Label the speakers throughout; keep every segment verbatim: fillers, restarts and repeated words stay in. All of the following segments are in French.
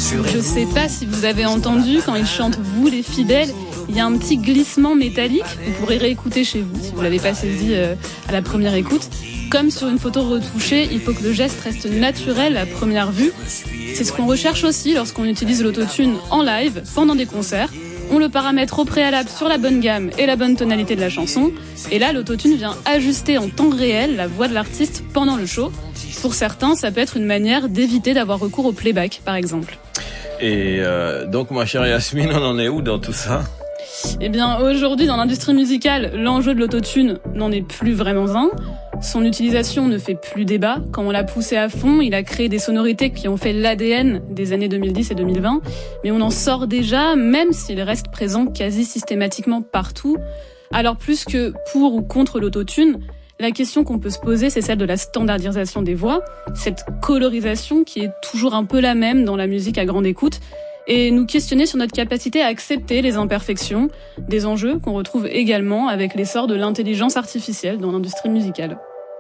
Speaker 1: Je sais pas si vous avez entendu, quand il chante « Vous les fidèles », il y a un petit glissement métallique. Vous pourrez réécouter chez vous si vous l'avez pas saisi euh, à la première écoute. Comme sur une photo retouchée, il faut que le geste reste naturel à première vue. C'est ce qu'on recherche aussi lorsqu'on utilise l'autotune en live, pendant des concerts. On le paramètre au préalable sur la bonne gamme et la bonne tonalité de la chanson. Et là, l'autotune vient ajuster en temps réel la voix de l'artiste pendant le show. Pour certains, ça peut être une manière d'éviter d'avoir recours au playback, par exemple.
Speaker 2: Et euh, donc, ma chère Yasmine, on en est où dans tout ça ?
Speaker 1: Eh bien, aujourd'hui, dans l'industrie musicale, l'enjeu de l'autotune n'en est plus vraiment un. Son utilisation ne fait plus débat. Quand on l'a poussé à fond, il a créé des sonorités qui ont fait l'A D N des années deux mille dix et deux mille vingt. Mais on en sort déjà, même s'il reste présent quasi systématiquement partout. Alors, plus que pour ou contre l'autotune, la question qu'on peut se poser, c'est celle de la standardisation des voix. Cette colorisation qui est toujours un peu la même dans la musique à grande écoute. Et nous questionner sur notre capacité à accepter les imperfections, des enjeux qu'on retrouve également avec l'essor de l'intelligence artificielle dans l'industrie musicale.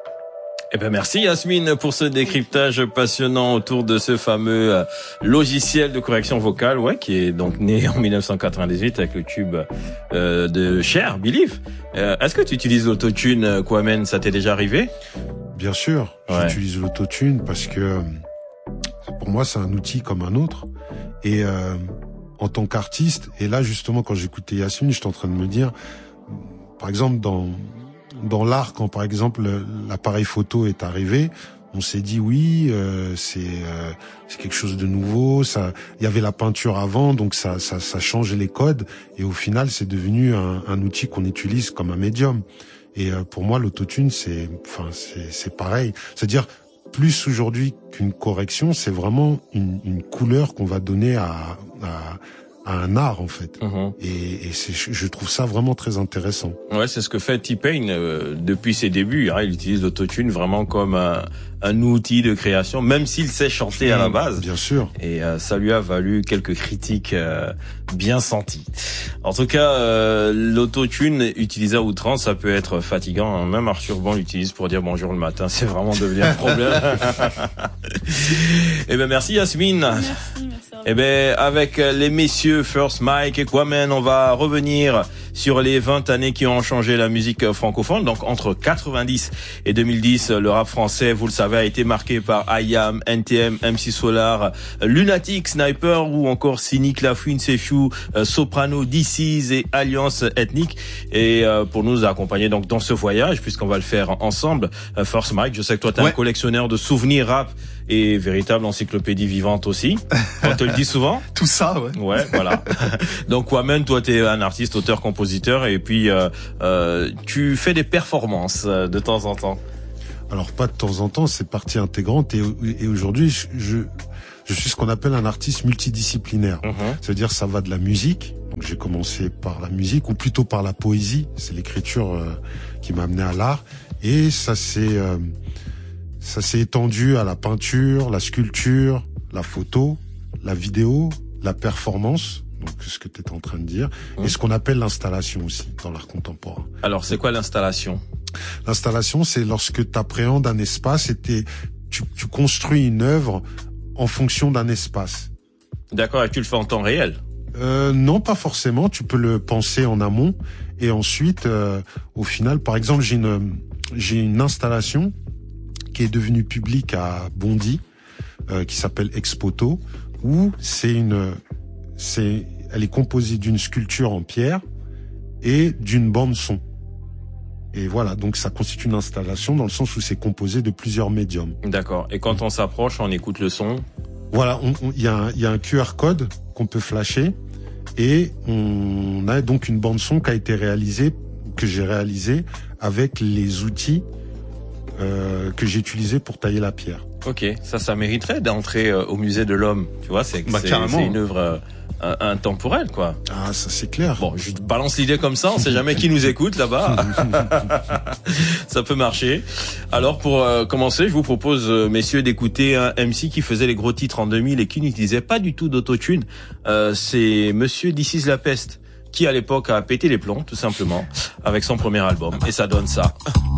Speaker 2: Eh ben merci Yasmine pour ce décryptage passionnant autour de ce fameux euh, logiciel de correction vocale, ouais, qui est donc né en dix-neuf cent quatre-vingt-dix-huit avec le tube euh, de Cher, Believe. Euh, est-ce que tu utilises l'autotune, Kwame? Ça t'est déjà arrivé?
Speaker 3: Bien sûr, ouais. J'utilise l'autotune parce que pour moi c'est un outil comme un autre. Et euh, en tant qu'artiste, et là justement quand j'écoutais Yasmine, j'étais en train de me dire, par exemple dans dans l'art, quand par exemple l'appareil photo est arrivé, on s'est dit oui, euh, c'est euh, c'est quelque chose de nouveau. Ça, il y avait la peinture avant, donc ça ça ça changeait les codes. Et au final, c'est devenu un, un outil qu'on utilise comme un médium. Et euh, pour moi, l'autotune, c'est enfin c'est c'est pareil. C'est-à-dire plus aujourd'hui qu'une correction, c'est vraiment une, une couleur qu'on va donner à, à, à un art en fait. Mmh. Et, et c'est, je trouve ça vraiment très intéressant.
Speaker 2: Ouais, c'est ce que fait T-Pain euh, depuis ses débuts. Hein, il utilise l'autotune vraiment comme un, un outil de création, même s'il sait chanter à la base.
Speaker 3: Bien sûr.
Speaker 2: Et euh, ça lui a valu quelques critiques euh, bien senties. En tout cas, euh, l'autotune utilisé à outrance, ça peut être fatigant. Hein. Même Arthur Bon l'utilise pour dire bonjour le matin. C'est vraiment devenu un problème. Eh ben merci Yasmine.
Speaker 1: Merci, merci.
Speaker 2: Eh ben avec les messieurs First Mike et Kwame, on va revenir sur les vingt années qui ont changé la musique francophone. Donc entre quatre-vingt-dix et deux mille dix, le rap français, vous le savez, a été marqué par I A M, N T M, M C Solar, Lunatic, Sniper ou encore Cynic, Lafouine, Sefiu, Soprano, D C's et Alliance Ethnique. Et pour nous accompagner donc dans ce voyage, puisqu'on va le faire ensemble, First Mike, je sais que toi t'es ouais. un collectionneur de souvenirs rap et véritable encyclopédie vivante aussi. On te le dit souvent.
Speaker 4: Tout ça, ouais.
Speaker 2: Ouais, voilà. Donc, Kwame, toi, t'es un artiste, auteur, compositeur, et puis euh, euh, tu fais des performances euh, de temps en temps.
Speaker 3: Alors, pas de temps en temps, c'est partie intégrante. Et, et aujourd'hui, je, je, je suis ce qu'on appelle un artiste multidisciplinaire. Mmh. C'est-à-dire, ça va de la musique. Donc, j'ai commencé par la musique, ou plutôt par la poésie. C'est l'écriture euh, qui m'a amené à l'art. Et ça s'est euh, ça s'est étendu à la peinture, la sculpture, la photo, la vidéo, la performance, donc ce que tu es en train de dire, mmh. et ce qu'on appelle l'installation aussi dans l'art contemporain.
Speaker 2: Alors, c'est quoi l'installation?
Speaker 3: L'installation, c'est lorsque tu appréhendes un espace et tu, tu construis une œuvre en fonction d'un espace.
Speaker 2: D'accord, et tu le fais en temps réel?
Speaker 3: Euh, non, pas forcément. Tu peux le penser en amont et ensuite, euh, au final, par exemple, j'ai une j'ai une installation qui est devenue publique à Bondy, euh, qui s'appelle Expoto, où c'est une, c'est, elle est composée d'une sculpture en pierre et d'une bande son. Et voilà, donc ça constitue une installation dans le sens où c'est composé de plusieurs médiums.
Speaker 2: D'accord. Et quand on s'approche, on écoute le son?
Speaker 3: Voilà, il y a un, y a un Q R code qu'on peut flasher et on a donc une bande son qui a été réalisée, que j'ai réalisée avec les outils euh, que j'ai utilisés pour tailler la pierre.
Speaker 2: Ok, ça, ça mériterait d'entrer euh, au musée de l'homme. Tu vois, c'est, bah, c'est, c'est une œuvre euh, intemporelle, quoi.
Speaker 3: Ah, ça c'est clair.
Speaker 2: Bon, je balance l'idée comme ça, on sait jamais qui nous écoute là-bas. Ça peut marcher. Alors, pour euh, commencer, je vous propose, euh, messieurs, d'écouter un M C qui faisait les gros titres en deux mille et qui n'utilisait pas du tout d'autotune. Euh, c'est Monsieur This Is La Peste, qui à l'époque a pété les plombs, tout simplement, avec son premier album. Et ça donne ça.